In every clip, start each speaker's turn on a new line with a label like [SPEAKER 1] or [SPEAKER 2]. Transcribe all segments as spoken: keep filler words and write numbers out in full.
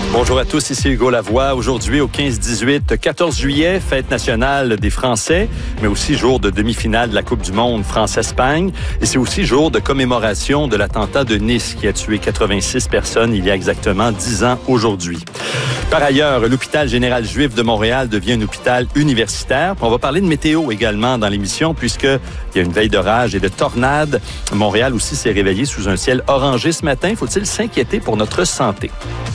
[SPEAKER 1] Bonjour à tous, ici Hugo Lavoie. Aujourd'hui, au quinze dix-huit, quatorze juillet, fête nationale des Français, mais aussi jour de demi-finale de la Coupe du Monde France-Espagne. Et c'est aussi jour de commémoration de l'attentat de Nice qui a tué quatre-vingt-six personnes il y a exactement dix ans aujourd'hui. Par ailleurs, l'hôpital général juif de Montréal devient un hôpital universitaire. On va parler de météo également dans l'émission puisqu'il y a une veille d'orage et de tornades. Montréal aussi s'est réveillé sous un ciel orangé ce matin. Faut-il s'inquiéter pour notre santé?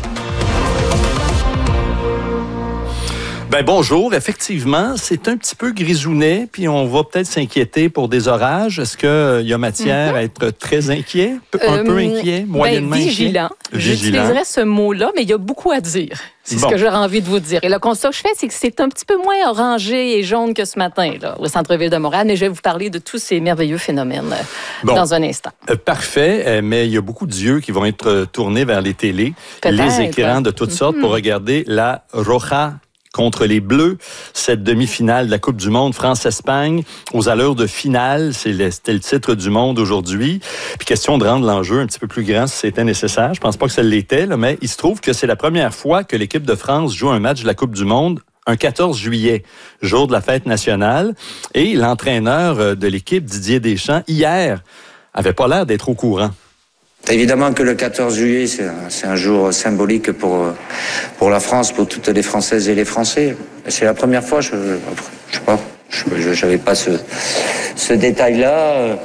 [SPEAKER 1] Ben bonjour, effectivement, c'est un petit peu grisounet, puis on va peut-être s'inquiéter pour des orages. Est-ce qu'il euh, y a matière mm-hmm. à être très inquiet, un euh, peu inquiet, moyennement
[SPEAKER 2] ben, vigilant.
[SPEAKER 1] inquiet?
[SPEAKER 2] Vigilant. J'utiliserais ce mot-là, mais il y a beaucoup à dire. C'est bon. Ce que j'aurais envie de vous dire. Et le constat que je fais, c'est que c'est un petit peu moins orangé et jaune que ce matin, là, au centre-ville de Montréal, mais je vais vous parler de tous ces merveilleux phénomènes euh, bon. dans un instant. Euh,
[SPEAKER 1] parfait, euh, mais il y a beaucoup d'yeux qui vont être tournés vers les télés, Peut-être. les écrans de toutes mm-hmm. sortes pour regarder la Roja contre les Bleus, cette demi-finale de la Coupe du Monde France-Espagne, aux allures de finale, c'était le titre du monde aujourd'hui. Puis question de rendre l'enjeu un petit peu plus grand si c'était nécessaire. Je pense pas que ça l'était, là, mais il se trouve que c'est la première fois que l'équipe de France joue un match de la Coupe du Monde un quatorze juillet, jour de la fête nationale. Et l'entraîneur de l'équipe, Didier Deschamps, hier, avait pas l'air d'être au courant.
[SPEAKER 3] Évidemment que le quatorze juillet, c'est un, c'est un jour symbolique pour, pour la France, pour toutes les Françaises et les Français. C'est la première fois, je ne sais pas, je n'avais pas ce, ce détail-là.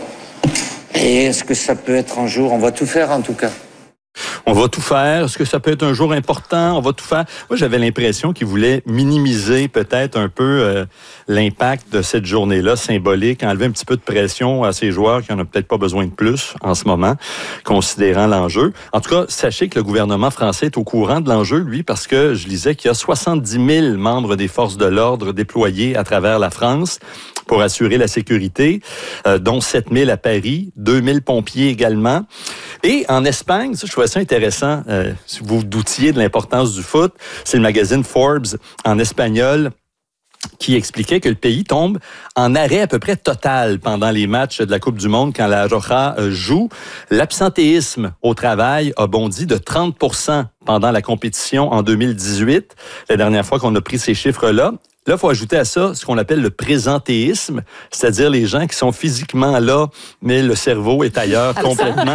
[SPEAKER 3] Et est-ce que ça peut être un jour, on va tout faire en tout cas.
[SPEAKER 1] On va tout faire. Est-ce que ça peut être un jour important? On va tout faire. Moi, j'avais l'impression qu'il voulait minimiser peut-être un peu euh, l'impact de cette journée-là symbolique, enlever un petit peu de pression à ces joueurs qui n'en ont peut-être pas besoin de plus en ce moment, considérant l'enjeu. En tout cas, sachez que le gouvernement français est au courant de l'enjeu, lui, parce que je lisais qu'il y a soixante-dix mille membres des forces de l'ordre déployés à travers la France pour assurer la sécurité, euh, dont sept mille à Paris, deux mille pompiers également. Et en Espagne, ça, je trouvais ça intéressant, euh, si vous doutiez de l'importance du foot, c'est le magazine Forbes en espagnol qui expliquait que le pays tombe en arrêt à peu près total pendant les matchs de la Coupe du Monde quand la Roja joue. L'absentéisme au travail a bondi de trente pour cent pendant la compétition en deux mille dix-huit, la dernière fois qu'on a pris ces chiffres-là. Là, il faut ajouter à ça ce qu'on appelle le présentéisme, c'est-à-dire les gens qui sont physiquement là, mais le cerveau est ailleurs complètement.